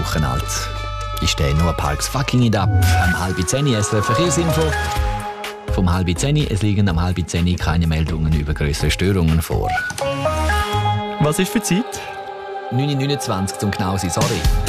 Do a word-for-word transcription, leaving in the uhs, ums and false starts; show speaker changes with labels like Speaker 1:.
Speaker 1: Wochen alt. Ist der Noah Parks Fucking It Up am halb zehn S R F Verkehrsinfo. Vom halb zehn, es liegen am halb zehn keine Meldungen über größere Störungen vor.
Speaker 2: Was ist für Zeit?
Speaker 1: neun Uhr neunundzwanzig zum genau sein, sorry.